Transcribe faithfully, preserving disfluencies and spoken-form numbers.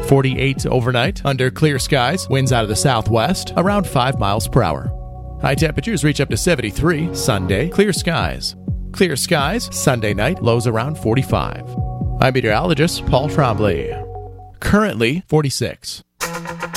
forty-eight overnight under clear skies, winds out of the southwest, around five miles per hour. High temperatures reach up to seventy-three. Sunday, clear skies. Clear skies, Sunday night, lows around forty-five. I'm meteorologist Paul Trombley. Currently forty-six.